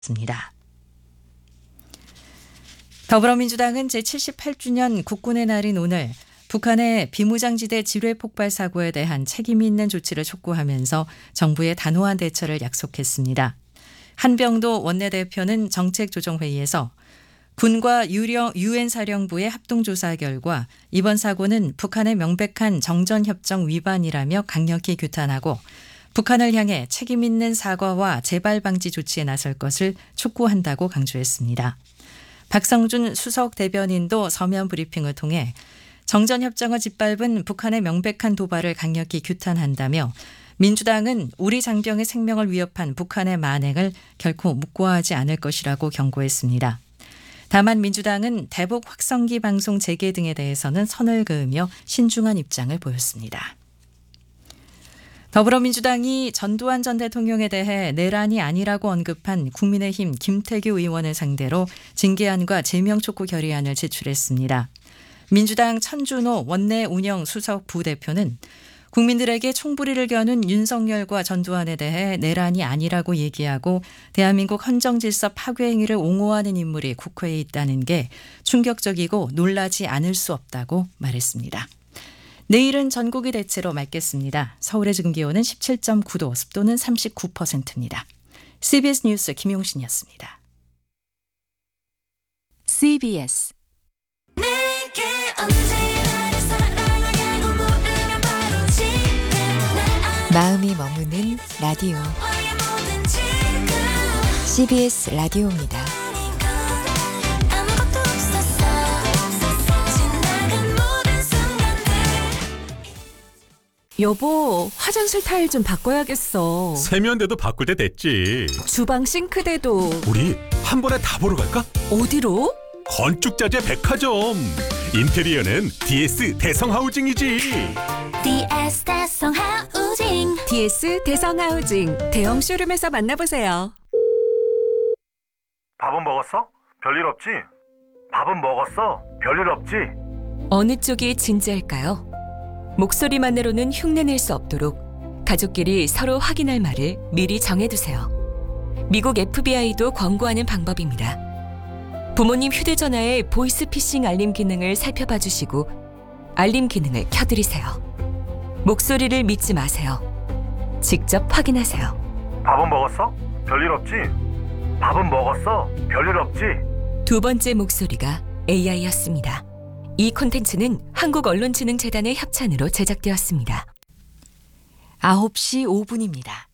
습니다. 더불어민주당은 제78주년 국군의 날인 오늘 북한의 비무장지대 지뢰 폭발 사고에 대한 책임 있는 조치를 촉구하면서 정부의 단호한 대처를 약속했습니다. 한병도 원내대표는 정책조정회의에서 군과 유엔 사령부의 합동조사 결과 이번 사고는 북한의 명백한 정전협정 위반이라며 강력히 규탄하고 북한을 향해 책임 있는 사과와 재발 방지 조치에 나설 것을 촉구한다고 강조했습니다. 박성준 수석 대변인도 서면 브리핑을 통해 정전협정을 짓밟은 북한의 명백한 도발을 강력히 규탄한다며 민주당은 우리 장병의 생명을 위협한 북한의 만행을 결코 묵과하지 않을 것이라고 경고했습니다. 다만 민주당은 대북 확성기 방송 재개 등에 대해서는 선을 그으며 신중한 입장을 보였습니다. 더불어민주당이 전두환 전 대통령에 대해 내란이 아니라고 언급한 국민의힘 김태규 의원을 상대로 징계안과 제명 촉구 결의안을 제출했습니다. 민주당 천준호 원내 운영 수석 부대표는 국민들에게 총부리를 겨눈 윤석열과 전두환에 대해 내란이 아니라고 얘기하고 대한민국 헌정질서 파괴 행위를 옹호하는 인물이 국회에 있다는 게 충격적이고 놀라지 않을 수 없다고 말했습니다. 내일은 전국이 대체로 맑겠습니다. 서울의 지금 기온은 17.9도, 습도는 39%입니다. CBS 뉴스 김용신이었습니다. CBS 마음이 머무는 라디오 CBS 라디오입니다. 여보, 화장실 타일 좀 바꿔야겠어. 세면대도 바꿀 때 됐지. 주방 싱크대도. 우리 한 번에 다 보러 갈까? 어디로? 건축자재 백화점. 인테리어는 DS 대성하우징이지. DS 대성하우징. DS 대성하우징 대형 쇼룸에서 만나보세요. 밥은 먹었어? 별일 없지? 밥은 먹었어? 별일 없지? 어느 쪽이 진짜일까요? 목소리만으로는 흉내낼 수 없도록 가족끼리 서로 확인할 말을 미리 정해두세요. 미국 FBI도 권고하는 방법입니다. 부모님 휴대전화의 보이스피싱 알림 기능을 살펴봐 주시고 알림 기능을 켜드리세요. 목소리를 믿지 마세요. 직접 확인하세요. 밥은 먹었어? 별일 없지? 밥은 먹었어? 별일 없지? 두 번째 목소리가 AI였습니다. 이 콘텐츠는 한국언론진흥재단의 협찬으로 제작되었습니다. 9시 5분입니다.